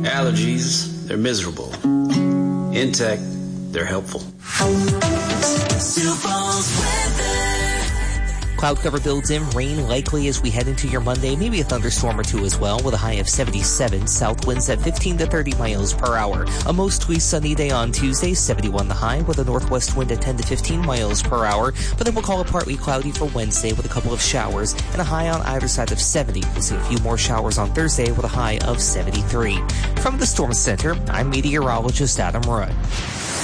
Allergies, they're miserable. In tech, they're helpful. Cloud cover builds in, rain likely as we head into your Monday, maybe a thunderstorm or two as well, with a high of 77, south winds at 15 to 30 miles per hour. A mostly sunny day on Tuesday, 71 the high, with a northwest wind at 10 to 15 miles per hour, but then we'll call it partly cloudy for Wednesday with a couple of showers and a high on either side of 70. We'll see a few more showers on Thursday with a high of 73. From the Storm Center, I'm meteorologist Adam Rudd.